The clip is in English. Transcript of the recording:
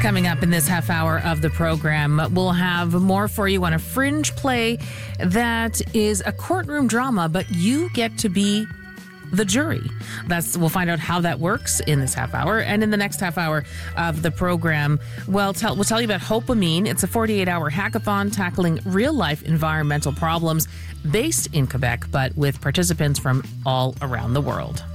Coming up in this half hour of the program, we'll have more for you on a fringe play that is a courtroom drama, but you get to be the jury. We'll find out how that works in this half hour. And in the next half hour of the program, we'll tell you about Hope Amine. It's a 48-hour hackathon tackling real-life environmental problems based in Quebec, but with participants from all around the world.